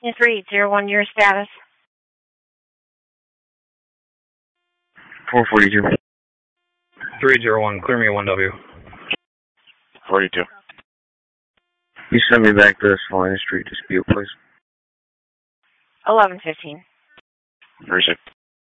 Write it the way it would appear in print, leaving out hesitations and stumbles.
3801, your status. 442. 301, clear me a 1W. 42. You send me back to Salina Street dispute, please. 1115. Where is it?